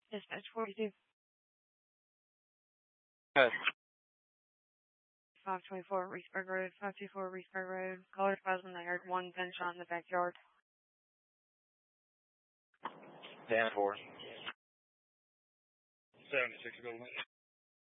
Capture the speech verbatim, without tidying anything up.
Dispatch forty-two. Good. five twenty-four Reesburg Road, five two four Reesburg Road. Caller advised when they heard one gunshot in the backyard. Dan four. seventy-six Golden.